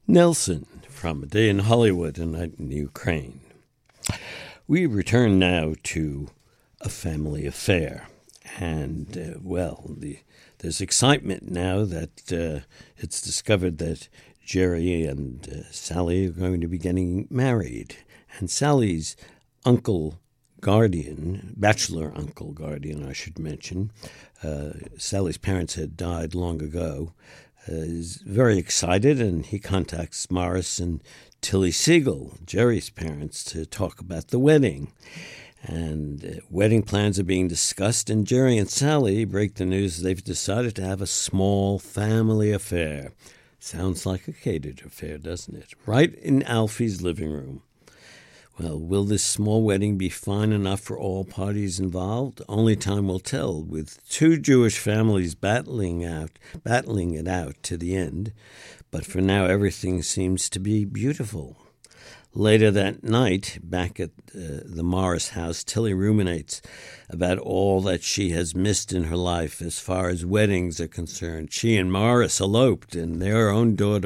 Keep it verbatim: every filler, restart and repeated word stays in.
Nelson from A Day in Hollywood, A Night in Ukraine. We return now to A Family Affair. And, uh, well, the, there's excitement now that uh, it's discovered that Jerry and uh, Sally are going to be getting married. And Sally's uncle guardian, bachelor uncle guardian, I should mention, uh, Sally's parents had died long ago, uh, is very excited, and he contacts Morris and Tilly Siegel, Jerry's parents, to talk about the wedding. And uh, wedding plans are being discussed, and Jerry and Sally break the news they've decided to have a small family affair. Sounds like a catered affair, doesn't it? Right in Alfie's living room. Well, will this small wedding be fine enough for all parties involved? Only time will tell, with two Jewish families battling out, battling it out to the end. But for now, everything seems to be beautiful. Later that night, back at uh, the Morris house, Tilly ruminates about all that she has missed in her life as far as weddings are concerned. She and Morris eloped, and their own daughter